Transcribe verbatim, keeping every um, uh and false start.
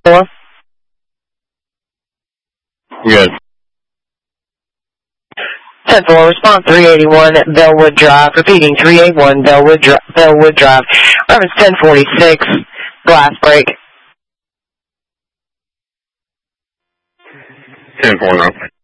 four. Good. ten four, response three eighty-one Bellwood Drive. Repeating, three eighty-one Bellwood, Dri Bellwood Drive. Reference ten forty-six, glass break. ten four, no.